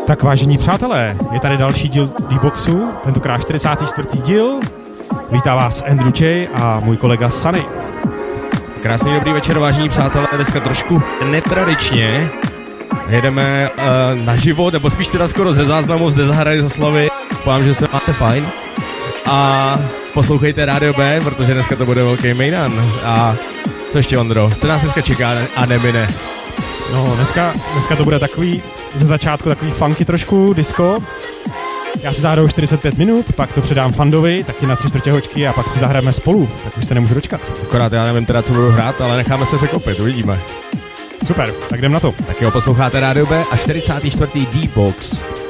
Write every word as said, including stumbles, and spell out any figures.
Tak vážení přátelé, je tady další díl D-Boxu, tentokrát čtyřicátý čtvrtý díl. Vítá vás Andrew J. a můj kolega Sunny. Krásný dobrý večer, vážení přátelé, dneska trošku netradičně. Jedeme uh, naživo, nebo spíš teda skoro ze záznamu, zde zahraji z oslavy. Doufám, že se máte fajn. A poslouchejte Rádio B, protože dneska to bude velký mejdan. A co ještě, Ondro? Co nás dneska čeká a nemine? No, dneska, dneska to bude takový, ze začátku takový funky trošku, disco. Já si zahraju čtyřicet pět minut, pak to předám Fandovi, taky na tři čtvrtě hoďky a pak si zahrajeme spolu, tak už se nemůžu dočkat. Akorát já nevím teda, co budu hrát, ale necháme se sekopit, uvidíme. Super, tak jdem na to. Tak jo, posloucháte Rádio B a čtyřicátý čtvrtý D-Box.